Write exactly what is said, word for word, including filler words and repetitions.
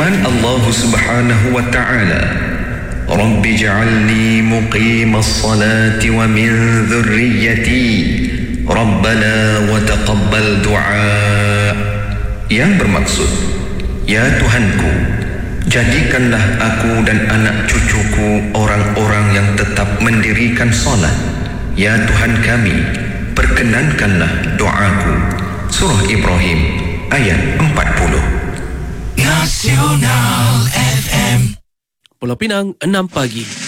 Firman Allah Subhanahu wa taala, Rabbi ja'alni muqimas salati wa min dhurriyyati Rabbana wa taqabbal du'a. Yang bermaksud, ya Tuhanku, jadikanlah aku dan anak cucuku orang-orang yang tetap mendirikan salat. Ya Tuhan kami, perkenankanlah doaku. Surah Ibrahim ayat empat puluh. Nasional F M Pulau Pinang, enam pagi.